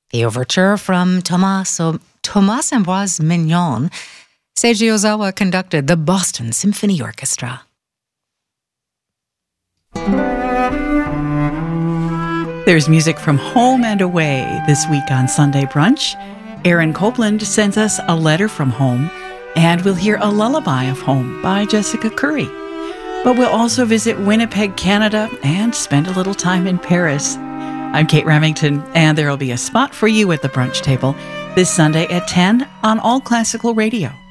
The overture from Thomas Ambroise Mignon. Seiji Ozawa conducted the Boston Symphony Orchestra. There's music from home and away this week on Sunday Brunch. Aaron Copeland sends us a letter from home, and we'll hear a lullaby of home by Jessica Curry. But we'll also visit Winnipeg, Canada, and spend a little time in Paris. I'm Kate Remington, and there will be a spot for you at the brunch table this Sunday at 10 on All Classical Radio.